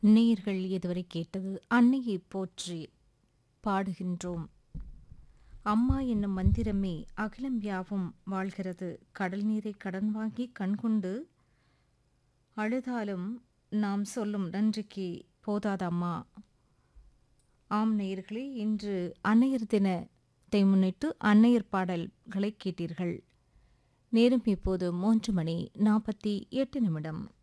நேயர்கள் இதுவரை கேட்டது அன்னையை போற்றி பாடுகின்றோம். அம்மா என்னும் மந்திரமே அகிலம் யாவும் வாழ்கிறது. கடல் நீரை கடன் வாங்கி கண்கொண்டு அழுதாலும் நாம் சொல்லும் நன்றிக்கு போதாதம்மா. ஆம் நேயர்களே, இன்று அன்னையர் தினத்தை முன்னிட்டு அன்னையர் பாடல்களை கேட்டீர்கள். நேரம் இப்போது 3:48.